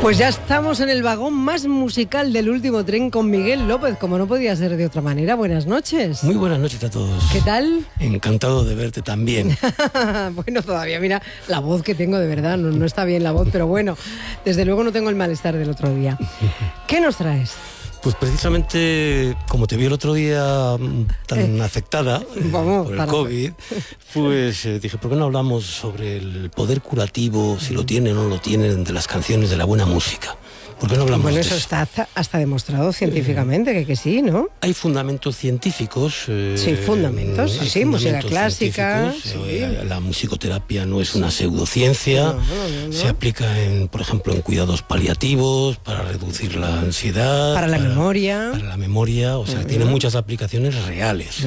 Pues ya estamos en el vagón más musical del último tren con Miguel López, como no podía ser de otra manera. Buenas noches. Muy buenas noches a todos. ¿Qué tal? Encantado de verte también. Bueno, todavía, mira, la voz que tengo de verdad, no está bien la voz, pero bueno, desde luego no tengo el malestar del otro día. ¿Qué nos traes? Pues precisamente, como te vi el otro día tan afectada por el COVID, pues dije, ¿por qué no hablamos sobre el poder curativo, si lo tienen o no lo tienen, de las canciones de la buena música? ¿Por qué no hablamos de eso? Bueno, eso está hasta demostrado científicamente, que sí, ¿no? Hay fundamentos científicos. Sí, fundamentos, sí, música clásica. Sí. La musicoterapia no es una pseudociencia. No. Se aplica, por ejemplo, en cuidados paliativos, para reducir la ansiedad. Para la memoria. Para la memoria, o sea, tiene muchas aplicaciones reales.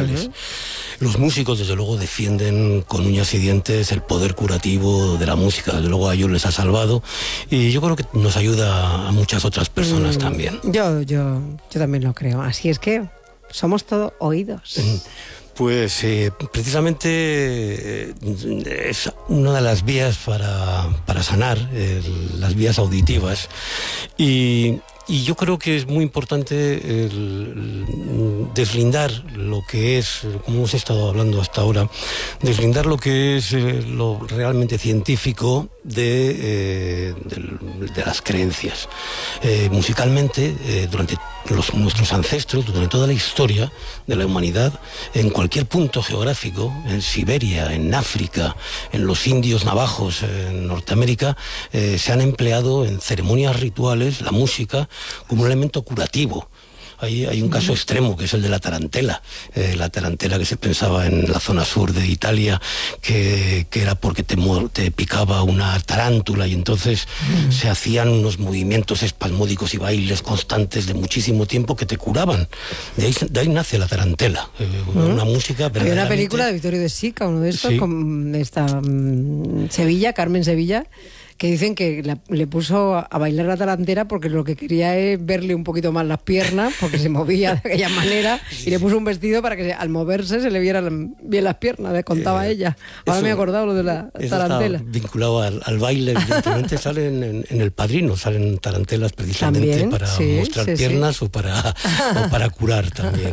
Los músicos, desde luego, defienden con uñas y dientes el poder curativo de la música. Desde luego a ellos les ha salvado. Y yo creo que nos ayuda a muchas otras personas también. Yo también lo creo. Así es que somos todo oídos. Pues precisamente es una de las vías para sanar, las vías auditivas. Y yo creo que es muy importante deslindar lo que es, como hemos estado hablando hasta ahora, deslindar lo que es lo realmente científico de las creencias. Musicalmente, durante nuestros ancestros, durante toda la historia de la humanidad, en cualquier punto geográfico, en Siberia, en África, en los indios navajos, en Norteamérica, se han empleado en ceremonias rituales la música como un elemento curativo. Hay un caso extremo, que es el de la tarantela que se pensaba en la zona sur de Italia, que era porque te picaba una tarántula, y entonces se hacían unos movimientos espasmódicos y bailes constantes de muchísimo tiempo que te curaban. De ahí nace la tarantela, una música verdaderamente... Hay una película de Vittorio De Sica, uno de estos, sí, con esta Sevilla, Carmen Sevilla, que dicen que le puso a bailar la tarantela porque lo que quería es verle un poquito más las piernas, porque se movía de aquella manera, y le puso un vestido para que al moverse se le vieran bien las piernas, le contaba ella. Ahora me he acordado lo de la tarantela. Está vinculado al baile, evidentemente. Salen en El Padrino, salen tarantelas precisamente también, para mostrar piernas, sí. o para curar también.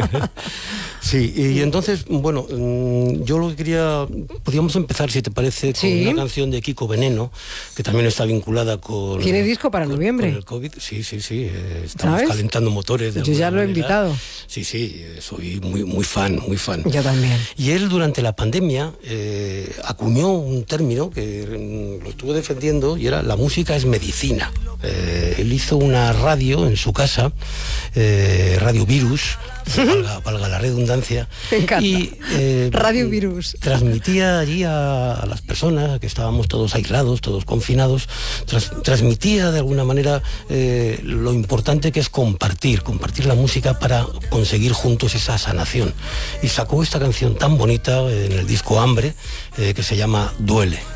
Sí, y entonces, bueno, yo lo que quería... Podríamos empezar, si te parece, con una canción de Kiko Veneno, que también está vinculada con... ¿Tiene disco para noviembre? Con el COVID, sí. Estamos calentando motores. Yo ya lo he invitado. Sí, soy muy fan. Yo también. Y él, durante la pandemia, acuñó un término que lo estuvo defendiendo, y era: la música es medicina. Él hizo una radio en su casa, Radio Virus, valga la redundancia. Me encanta. Y Radio Virus. Transmitía allí a las personas, que estábamos todos aislados, todos confinados, transmitía de alguna manera lo importante que es compartir la música para conseguir juntos esa sanación. Y sacó esta canción tan bonita en el disco Hambre, que se llama Duele.